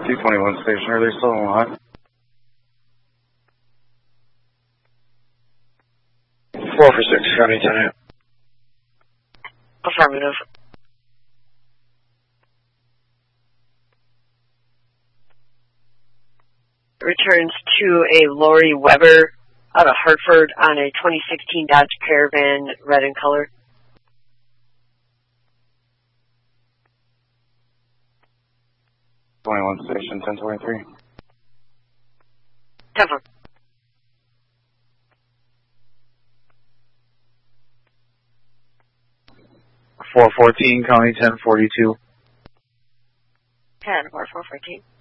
221 station, are they still on line? 4 for 6, County 10. Affirmative. Returns to a Lori Weber out of Hartford on a 2016 Dodge Caravan, red in color. Station 1023. 10-4. .414, County 1042. 10-4, 414.